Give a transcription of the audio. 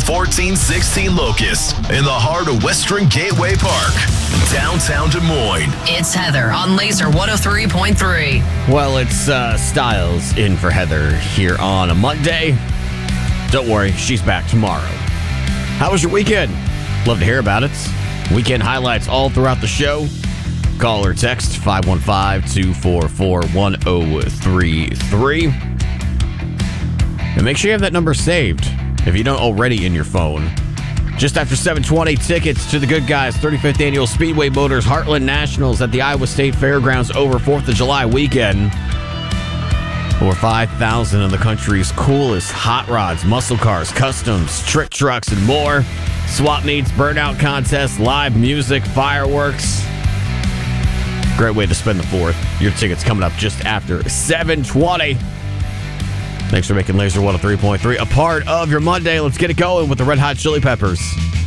1416 Locust in the heart of Western Gateway Park, downtown Des Moines. It's Heather on Laser 103.3. Well, it's Styles in for Heather here on a Monday. Don't worry, she's back tomorrow. How was your weekend? Love to hear about it. Weekend highlights all throughout the show. Call or text 515-244-1033. And make sure you have that number saved if you don't already in your phone. Just after 7:20, tickets to the Good Guys 35th Annual Speedway Motors Heartland Nationals at the Iowa State Fairgrounds over 4th of July weekend. Over 5,000 of the country's coolest hot rods, muscle cars, customs, trick trucks, and more. Swap meets, burnout contests, live music, fireworks. Great way to spend the 4th. Your tickets coming up just after 7:20. Thanks for making Laser 103.3 a part of your Monday. Let's get it going with the Red Hot Chili Peppers.